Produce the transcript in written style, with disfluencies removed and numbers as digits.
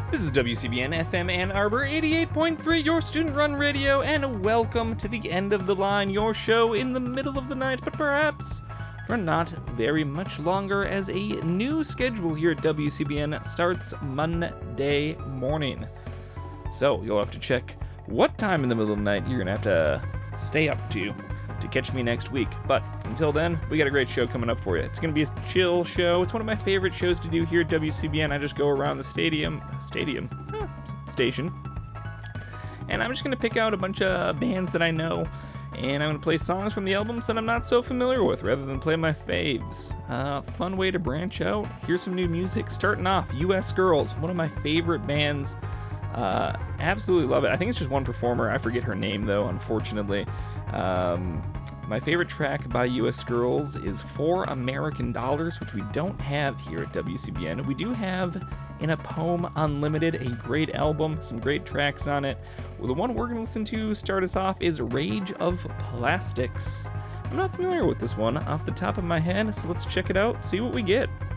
This is WCBN FM Ann Arbor 88.3, your student-run radio, and welcome to the End of the Line, your show in the middle of the night, but perhaps for not very much longer, as a new schedule here at WCBN starts Monday morning. So you'll have to check what time in the middle of the night you're going to have to stay up to catch me next week. But until then, we got a great show coming up for you. It's going to be a chill show. It's one of my favorite shows to do here at WCBN. I just go around the station, and I'm just going to pick out a bunch of bands that I know, and I'm going to play songs from the albums that I'm not so familiar with rather than play my faves. Fun way to branch out. Here's some new music. Starting off, US Girls, one of my favorite bands. Absolutely love it. I think it's just one performer. I forget her name, though, unfortunately. My favorite track by US Girls is For American Dollars, which we don't have here at WCBN. We do have In a Poem Unlimited, a great album, some great tracks on it. Well, the one we're going to listen to start us off is Rage of Plastics. I'm not familiar with this one off the top of my head, so let's check it out, see what we get.